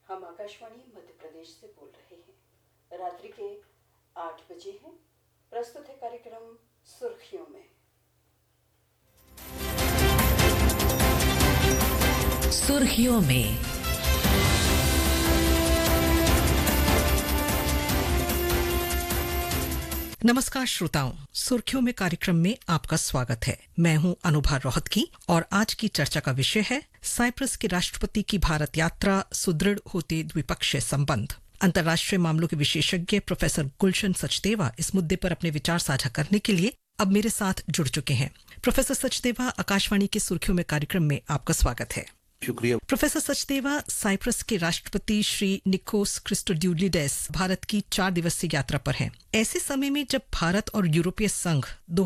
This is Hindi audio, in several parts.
हम आकाशवाणी मध्य प्रदेश से बोल रहे हैं। रात्रि के 8 बजे हैं। प्रस्तुत है कार्यक्रम सुर्खियों में। सुर्खियों में। नमस्कार श्रोताओं, सुर्खियों में कार्यक्रम में आपका स्वागत है। मैं हूं अनुभा रोहतगी और आज की चर्चा का विषय है साइप्रस के राष्ट्रपति की भारत यात्रा, सुदृढ़ होते द्विपक्षीय संबंध। अंतर्राष्ट्रीय मामलों के विशेषज्ञ प्रोफेसर गुलशन सचदेवा इस मुद्दे पर अपने विचार साझा करने के लिए अब मेरे साथ जुड़ चुके हैं। प्रोफेसर सचदेवा, आकाशवाणी के सुर्खियों में कार्यक्रम में आपका स्वागत है। शुक्रिया। प्रोफेसर सचदेवा, साइप्रस के राष्ट्रपति श्री निकोस क्रिस्टोड्यूलिडेस भारत की 4 दिवसीय यात्रा पर हैं। ऐसे समय में जब भारत और यूरोपीय संघ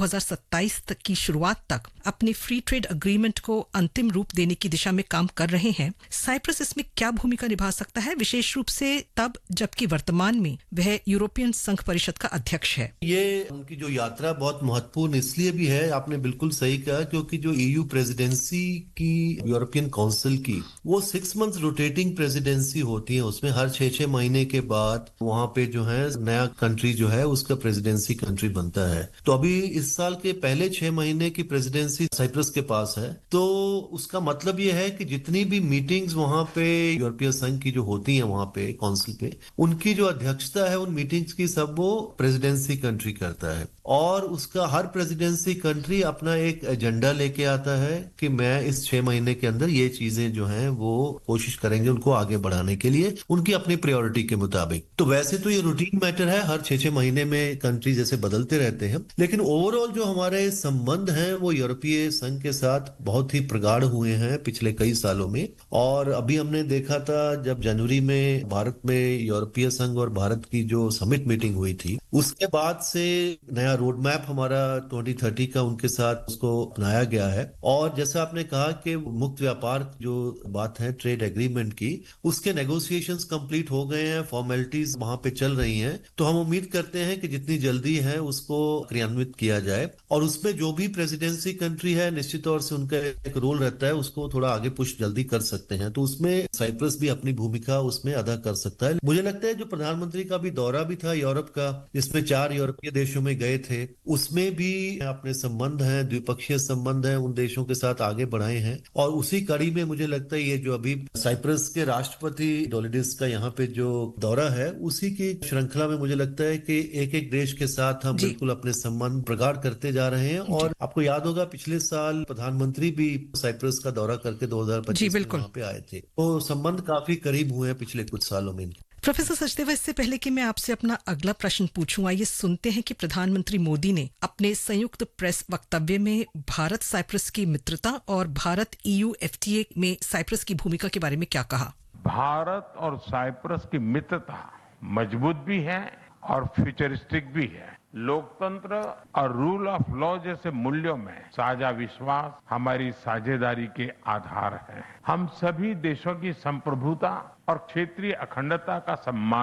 2027 तक की शुरुआत तक अपने फ्री ट्रेड एग्रीमेंट को अंतिम रूप देने की दिशा में काम कर रहे हैं, साइप्रस इसमें क्या भूमिका निभा सकता है, विशेष रूप से तब जबकि वर्तमान में वह यूरोपियन संघ परिषद का अध्यक्ष है? ये उनकी जो यात्रा बहुत महत्वपूर्ण इसलिए भी है, आपने बिल्कुल सही कहा, क्योंकि जो ईयू प्रेसिडेंसी की यूरोपियन काउंसिल की वो 6 मंथ रोटेटिंग प्रेसिडेंसी होती है। उसमें हर 6 महीने के बाद वहां पे जो है नया कंट्री जो है उसका प्रेसिडेंसी कंट्री बनता है। तो अभी इस साल के पहले 6 महीने की प्रेसिडेंसी साइप्रस के पास है। तो उसका मतलब ये है कि जितनी भी मीटिंग्स वहां पे यूरोपीय संघ की जो होती है वहां पे काउंसिल पे, उनकी जो अध्यक्षता है उन मीटिंग्स की सब वो प्रेसिडेंसी कंट्री करता है। और उसका हर प्रेसिडेंसी कंट्री अपना एक एजेंडा लेके आता है कि मैं इस 6 महीने के अंदर ये चीजें जो हैं वो कोशिश करेंगे उनको आगे बढ़ाने के लिए, उनकी अपनी प्रायोरिटी के मुताबिक। तो वैसे तो ये रूटीन मैटर है, हर 6 महीने में कंट्री जैसे बदलते रहते हैं, लेकिन ओवरऑल जो हमारे संबंध हैं वो यूरोपीय संघ के साथ बहुत ही प्रगाढ़ हुए हैं पिछले कई सालों में। और अभी हमने देखा था जब जनवरी में भारत में यूरोपीय संघ और भारत की जो समिट मीटिंग हुई थी, उसके बाद से नया रोड मैप हमारा 2030 का उनके साथ उसको अपनाया गया है। और जैसा आपने कहा कि मुक्त व्यापार जो बात है ट्रेड एग्रीमेंट की, उसके नेगोशिएशंस कंप्लीट हो गए हैं, फॉर्मेलिटीज वहां पे चल रही हैं। तो हम उम्मीद करते हैं कि जितनी जल्दी है उसको क्रियान्वित किया जाए। और उसमें जो भी प्रेसिडेंसी कंट्री है निश्चित तौर से उनका एक रोल रहता है, उसको थोड़ा आगे पुश जल्दी कर सकते हैं। तो उसमें साइप्रस भी अपनी भूमिका उसमें अदा कर सकता है। मुझे लगता है जो प्रधानमंत्री का भी दौरा भी था यूरोप का, जिसमें 4 यूरोपीय देशों में गए थे, उसमें भी अपने संबंध हैं, द्विपक्षीय संबंध हैं, उन देशों के साथ आगे बढ़ाए हैं। और उसी कड़ी में मुझे लगता है ये जो अभी साइप्रस के राष्ट्रपति डोलिडिस का यहाँ पे जो दौरा है, उसी की श्रृंखला में मुझे लगता है कि एक एक देश के साथ हम बिल्कुल अपने संबंध प्रगाढ़ करते जा रहे हैं। और आपको याद होगा पिछले साल प्रधानमंत्री भी साइप्रस का दौरा करके 2025 में वहां पे आए थे। तो संबंध काफी करीब हुए हैं पिछले कुछ सालों में। प्रोफेसर सचदेवा, इससे पहले कि मैं आपसे अपना अगला प्रश्न पूछूं, आइए सुनते हैं कि प्रधानमंत्री मोदी ने अपने संयुक्त प्रेस वक्तव्य में भारत साइप्रस की मित्रता और भारत ईयू एफटीए में साइप्रस की भूमिका के बारे में क्या कहा? भारत और साइप्रस की मित्रता मजबूत भी है और फ्यूचरिस्टिक भी है। लोकतंत्र और रूल ऑफ लॉ जैसे मूल्यों में साझा विश्वास हमारी साझेदारी के आधार है। हम सभी देशों की संप्रभुता और क्षेत्रीय अखंडता का सम्मान